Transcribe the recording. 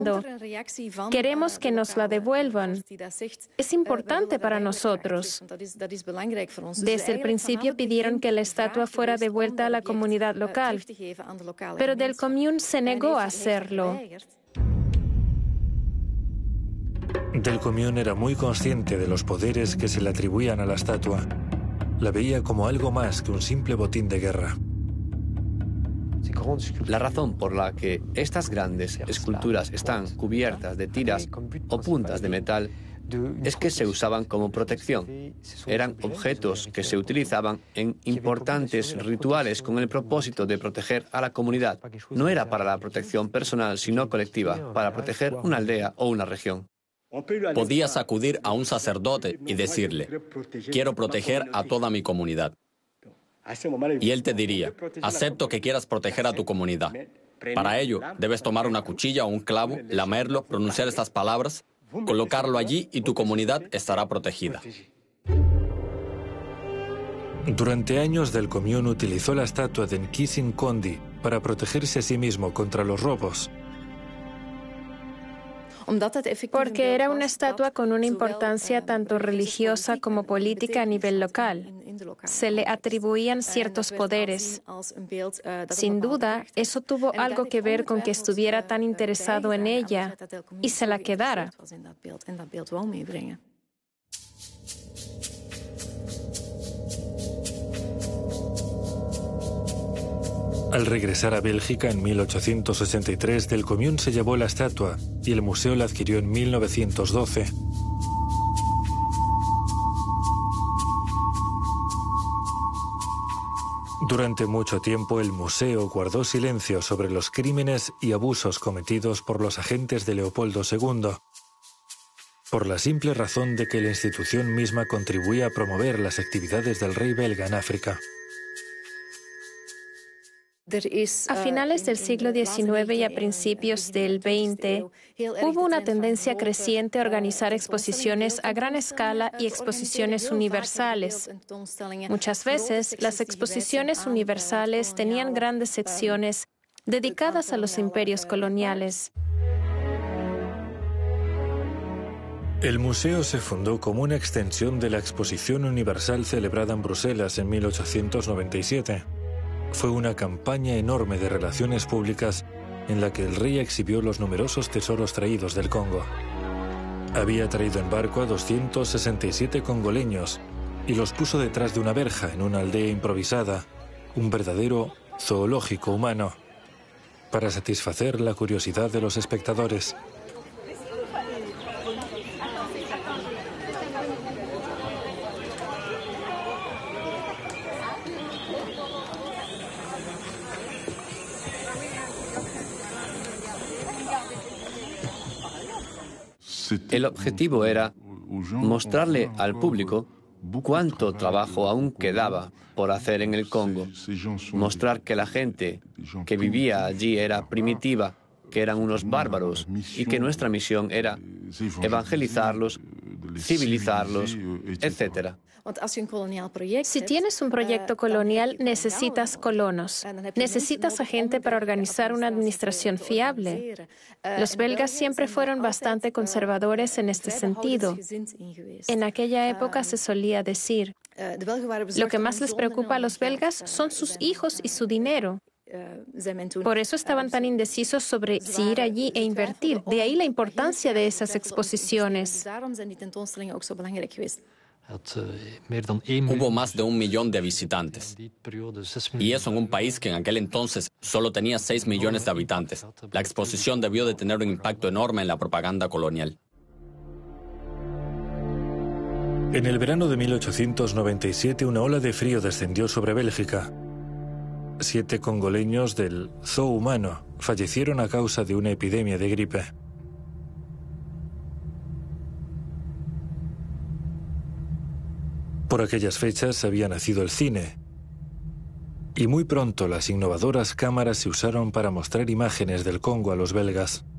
Queremos que nos la devuelvan. Es importante para nosotros. Desde el principio pidieron que la estatua fuera devuelta a la comunidad local, pero Del Común se negó a hacerlo. Del Común era muy consciente de los poderes que se le atribuían a la estatua. La veía como algo más que un simple botín de guerra. La razón por la que estas grandes esculturas están cubiertas de tiras o puntas de metal es que se usaban como protección. Eran objetos que se utilizaban en importantes rituales con el propósito de proteger a la comunidad. No era para la protección personal, sino colectiva, para proteger una aldea o una región. Podías acudir a un sacerdote y decirle: quiero proteger a toda mi comunidad. Y él te diría: acepto que quieras proteger a tu comunidad. Para ello, debes tomar una cuchilla o un clavo, lamerlo, pronunciar estas palabras, colocarlo allí y tu comunidad estará protegida. Durante años, Del Común utilizó la estatua de Nkisin Kondi para protegerse a sí mismo contra los robos. Porque era una estatua con una importancia tanto religiosa como política a nivel local. Se le atribuían ciertos poderes. Sin duda, eso tuvo algo que ver con que estuviera tan interesado en ella y se la quedara. Al regresar a Bélgica en 1863, Del Común se llevó la estatua y el museo la adquirió en 1912. Durante mucho tiempo, el museo guardó silencio sobre los crímenes y abusos cometidos por los agentes de Leopoldo II, por la simple razón de que la institución misma contribuía a promover las actividades del rey belga en África. A finales del siglo XIX y a principios del XX, hubo una tendencia creciente a organizar exposiciones a gran escala y exposiciones universales. Muchas veces, las exposiciones universales tenían grandes secciones dedicadas a los imperios coloniales. El museo se fundó como una extensión de la Exposición Universal celebrada en Bruselas en 1897. Fue una campaña enorme de relaciones públicas en la que el rey exhibió los numerosos tesoros traídos del Congo. Había traído en barco a 267 congoleños y los puso detrás de una verja en una aldea improvisada, un verdadero zoológico humano, para satisfacer la curiosidad de los espectadores. El objetivo era mostrarle al público cuánto trabajo aún quedaba por hacer en el Congo, mostrar que la gente que vivía allí era primitiva, que eran unos bárbaros y que nuestra misión era evangelizarlos, civilizarlos, etc. Si tienes un proyecto colonial, necesitas colonos. Necesitas a gente para organizar una administración fiable. Los belgas siempre fueron bastante conservadores en este sentido. En aquella época se solía decir: lo que más les preocupa a los belgas son sus hijos y su dinero. Por eso estaban tan indecisos sobre si ir allí e invertir. De ahí la importancia de esas exposiciones. Hubo más de 1 millón de visitantes. Y eso en un país que en aquel entonces solo tenía 6 millones de habitantes. La exposición debió de tener un impacto enorme en la propaganda colonial. En el verano de 1897, una ola de frío descendió sobre Bélgica. 7 congoleños del zoo humano fallecieron a causa de una epidemia de gripe. Por aquellas fechas había nacido el cine, y muy pronto las innovadoras cámaras se usaron para mostrar imágenes del Congo a los belgas.